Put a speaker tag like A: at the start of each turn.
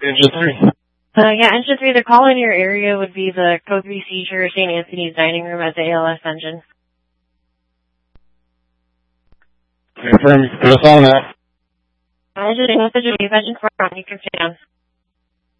A: Engine 3.
B: Yeah, Engine 3, the call in your area would be the Code 3 Seizure St. Anthony's Dining Room at the ALS engine.
A: Confirm, put us on that.
B: Engine message, engine 4 on, you can stay down.